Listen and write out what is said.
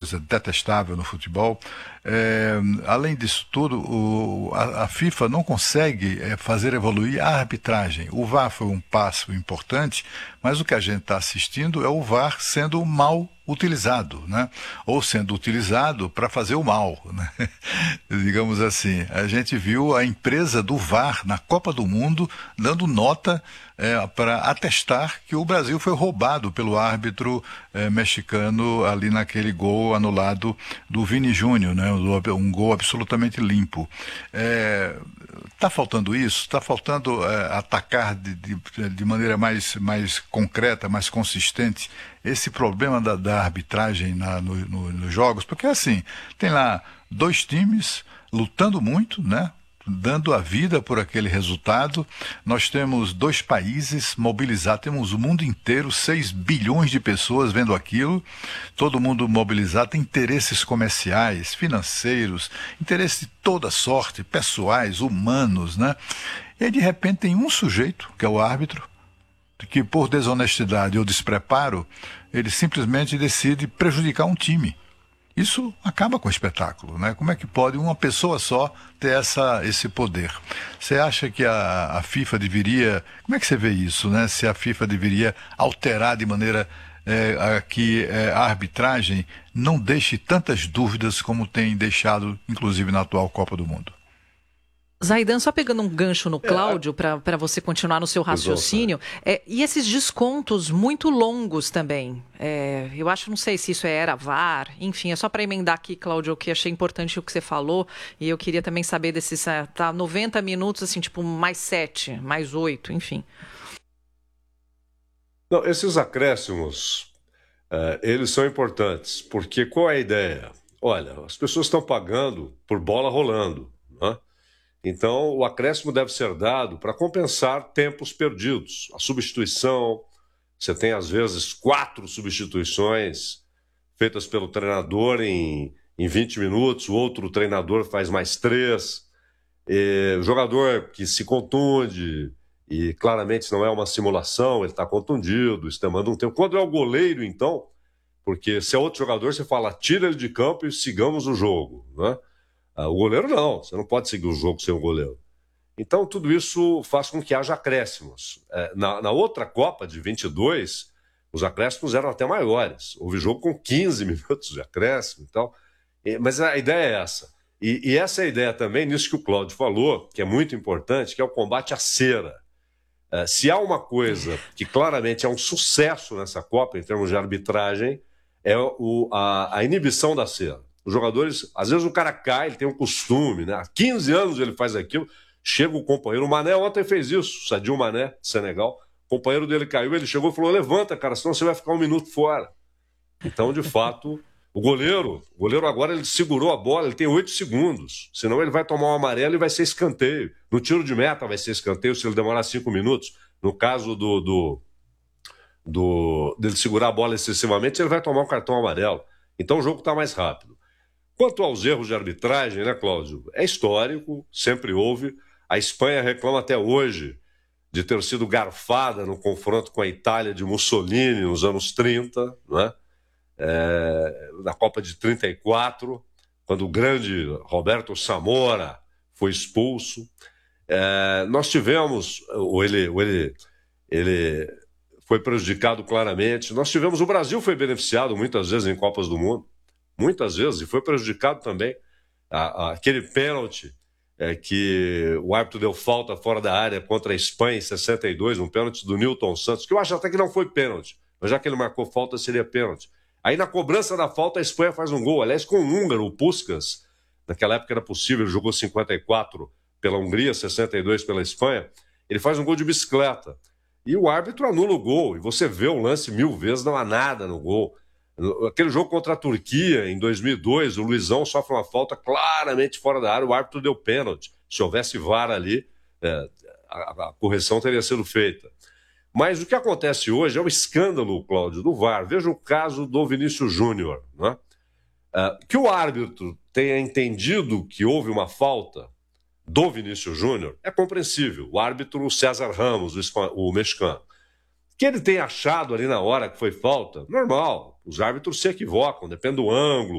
coisa detestável no futebol. Além disso tudo, a FIFA não consegue fazer evoluir a arbitragem. O VAR foi um passo importante, mas o que a gente está assistindo é o VAR sendo mal utilizado, né? Ou sendo utilizado para fazer o mal, né? Digamos assim. A gente viu a empresa do VAR na Copa do Mundo dando nota para atestar que o Brasil foi roubado pelo árbitro mexicano ali naquele gol anulado do Vini Júnior, né? Um gol absolutamente limpo. Está faltando isso? Está faltando atacar de maneira mais concreta, mais consistente esse problema da arbitragem nos jogos? Porque assim, tem lá dois times lutando muito, né? Dando a vida por aquele resultado. Nós temos dois países mobilizados, temos o mundo inteiro, 6 bilhões de pessoas vendo aquilo, todo mundo mobilizado, tem interesses comerciais, financeiros, interesses de toda sorte, pessoais, humanos, né? E aí, de repente, tem um sujeito, que é o árbitro, que por desonestidade ou despreparo, ele simplesmente decide prejudicar um time. Isso acaba com o espetáculo, né? Como é que pode uma pessoa só ter esse poder? Você acha que a FIFA deveria... Como é que você vê isso, né? Se a FIFA deveria alterar de maneira que a arbitragem não deixe tantas dúvidas como tem deixado, inclusive, na atual Copa do Mundo? Zaidan, só pegando um gancho no Cláudio, para você continuar no seu raciocínio, e esses descontos muito longos também, eu acho, não sei se isso era VAR, enfim, é só para emendar aqui, Cláudio, que achei importante o que você falou, e eu queria também saber desses, 90 minutos, assim, tipo, mais 7, mais 8, enfim. Não, esses acréscimos, eles são importantes, porque qual é a ideia? Olha, as pessoas estão pagando por bola rolando, né? Então, o acréscimo deve ser dado para compensar tempos perdidos. A substituição, você tem às vezes 4 substituições feitas pelo treinador em 20 minutos, o outro treinador faz mais 3. O jogador que se contunde, e claramente não é uma simulação, ele está contundido, isso demanda um tempo. Quando é o goleiro, então, porque se é outro jogador, você fala, tira ele de campo e sigamos o jogo, né? O goleiro não, você não pode seguir o jogo sem o goleiro. Então tudo isso faz com que haja acréscimos. Na outra Copa de 22, os acréscimos eram até maiores. Houve jogo com 15 minutos de acréscimo e tal. Mas a ideia é essa. E essa é a ideia também, nisso que o Cláudio falou, que é muito importante, que é o combate à cera. Se há uma coisa que claramente é um sucesso nessa Copa, em termos de arbitragem, é a inibição da cera. Os jogadores, às vezes o cara cai, ele tem um costume, né? Há 15 anos ele faz aquilo, chega o companheiro, o Mané ontem fez isso, Sadio Mané, de Senegal, o companheiro dele caiu, ele chegou e falou, levanta, cara, senão você vai ficar 1 minuto fora. Então, de fato, o goleiro agora ele segurou a bola, ele tem 8 segundos, senão ele vai tomar um amarelo e vai ser escanteio. No tiro de meta vai ser escanteio se ele demorar 5 minutos. No caso dele segurar a bola excessivamente, ele vai tomar um cartão amarelo. Então o jogo está mais rápido. Quanto aos erros de arbitragem, né, Cláudio? É histórico, sempre houve. A Espanha reclama até hoje de ter sido garfada no confronto com a Itália de Mussolini nos anos 30, né? Na Copa de 34, quando o grande Roberto Samora foi expulso. Nós tivemos, ele foi prejudicado claramente. Nós tivemos, o Brasil foi beneficiado muitas vezes em Copas do Mundo. Muitas vezes, e foi prejudicado também. Aquele pênalti que o árbitro deu falta fora da área contra a Espanha em 62, um pênalti do Nilton Santos, que eu acho até que não foi pênalti, mas já que ele marcou falta, seria pênalti. Aí na cobrança da falta a Espanha faz um gol, aliás com o húngaro, o Puskás, naquela época era possível, ele jogou 54 pela Hungria, 62 pela Espanha, ele faz um gol de bicicleta. E o árbitro anula o gol, e você vê o lance 1000 vezes, não há nada no gol. Aquele jogo contra a Turquia, em 2002, o Luizão sofre uma falta claramente fora da área, o árbitro deu pênalti. Se houvesse VAR ali, a correção teria sido feita. Mas o que acontece hoje é o escândalo, Cláudio, do VAR. Veja o caso do Vinícius Júnior, né? Que o árbitro tenha entendido que houve uma falta do Vinícius Júnior é compreensível. O árbitro César Ramos, o mexicano. Que ele tenha achado ali na hora que foi falta, normal. Os árbitros se equivocam, depende do ângulo,